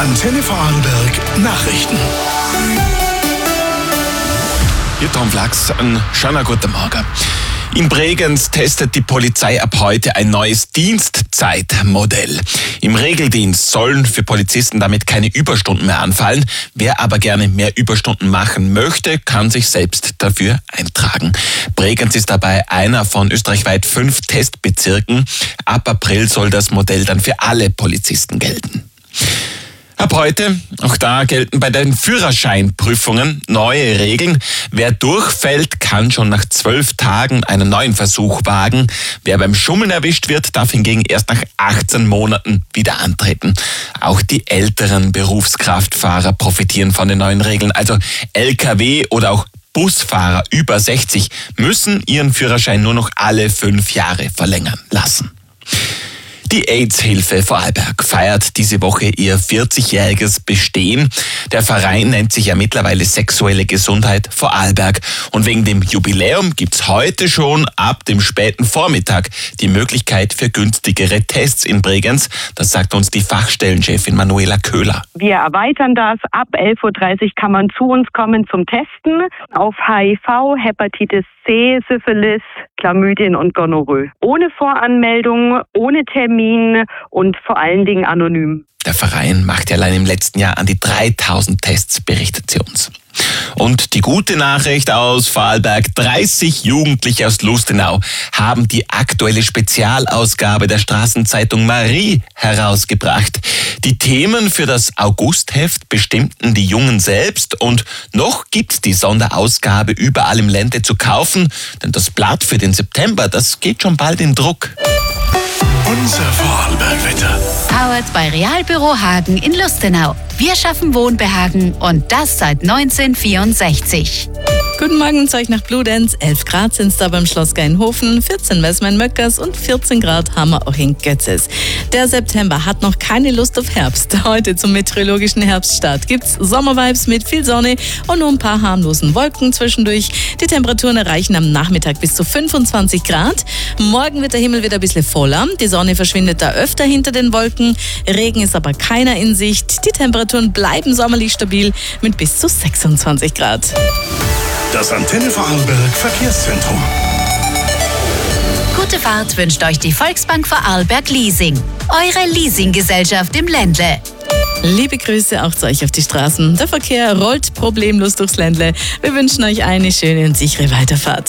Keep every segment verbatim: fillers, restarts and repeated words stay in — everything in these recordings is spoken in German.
Antenne Vorarlberg Nachrichten. Hier Tom Flachs, ein schöner guten Morgen. In Bregenz testet die Polizei ab heute ein neues Dienstzeitmodell. Im Regeldienst sollen für Polizisten damit keine Überstunden mehr anfallen. Wer aber gerne mehr Überstunden machen möchte, kann sich selbst dafür eintragen. Bregenz ist dabei einer von österreichweit fünf Testbezirken. Ab April soll das Modell dann für alle Polizisten gelten. Ab heute, auch da gelten bei den Führerscheinprüfungen neue Regeln. Wer durchfällt, kann schon nach zwölf Tagen einen neuen Versuch wagen. Wer beim Schummeln erwischt wird, darf hingegen erst nach achtzehn Monaten wieder antreten. Auch die älteren Berufskraftfahrer profitieren von den neuen Regeln. Also L K W oder auch Busfahrer über sechzig müssen ihren Führerschein nur noch alle fünf Jahre verlängern lassen. Die AIDS-Hilfe Vorarlberg feiert diese Woche ihr vierzigjähriges Bestehen. Der Verein nennt sich ja mittlerweile Sexuelle Gesundheit Vorarlberg. Und wegen dem Jubiläum gibt's heute schon ab dem späten Vormittag die Möglichkeit für günstigere Tests in Bregenz. Das sagt uns die Fachstellenchefin Manuela Köhler. Wir erweitern das. Ab elf Uhr dreißig kann man zu uns kommen zum Testen auf H I V, Hepatitis C, Syphilis, Chlamydien und Gonorrhoe. Ohne Voranmeldung, ohne Termin und vor allen Dingen anonym. Der Verein macht ja allein im letzten Jahr an die dreitausend Tests, berichtet sie uns. Und die gute Nachricht aus Vorarlberg: dreißig Jugendliche aus Lustenau haben die aktuelle Spezialausgabe der Straßenzeitung Marie herausgebracht. Die Themen für das Augustheft bestimmten die Jungen selbst und noch gibt's die Sonderausgabe überall im Ländle zu kaufen, denn das Blatt für den September, das geht schon bald in Druck. Unser Vorarlberg-Wetter. Powered bei Realbüro Hagen in Lustenau. Wir schaffen Wohnbehagen und das seit neunzehnhundertvierundsechzig. Guten Morgen, Zeug nach Bludenz. elf Grad sind es da beim Schloss Geinhofen, vierzehn messen wir in Möckers und vierzehn Grad haben wir auch in Götzes. Der September hat noch keine Lust auf Herbst. Heute zum meteorologischen Herbststart gibt's Sommervibes mit viel Sonne und nur ein paar harmlosen Wolken zwischendurch. Die Temperaturen erreichen am Nachmittag bis zu fünfundzwanzig Grad. Morgen wird der Himmel wieder ein bisschen voller. Die Sonne verschwindet da öfter hinter den Wolken. Regen ist aber keiner in Sicht. Die Temperaturen bleiben sommerlich stabil mit bis zu sechsundzwanzig Grad. Das Antenne Vorarlberg Verkehrszentrum. Gute Fahrt wünscht euch die Volksbank Vorarlberg Leasing. Eure Leasinggesellschaft im Ländle. Liebe Grüße auch zu euch auf die Straßen. Der Verkehr rollt problemlos durchs Ländle. Wir wünschen euch eine schöne und sichere Weiterfahrt.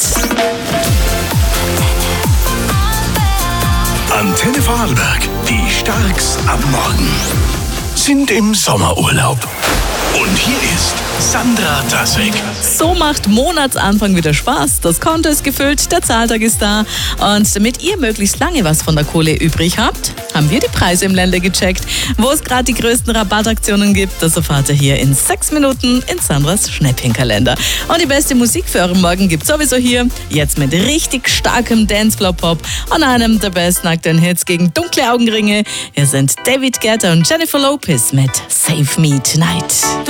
Antenne Vorarlberg, die Starks am Morgen, sind im Sommerurlaub. Und hier ist Sandra Tasek. So macht Monatsanfang wieder Spaß. Das Konto ist gefüllt, der Zahltag ist da. Und damit ihr möglichst lange was von der Kohle übrig habt, haben wir die Preise im Ländle gecheckt. Wo es gerade die größten Rabattaktionen gibt, das erfahrt ihr hier in sechs Minuten in Sandras Schnäppchenkalender. Und die beste Musik für euren Morgen gibt's sowieso hier. Jetzt mit richtig starkem Dancefloor-Pop und einem der besten aktuellen Hits gegen dunkle Augenringe. Hier sind David Guetta und Jennifer Lopez mit Save Me Tonight.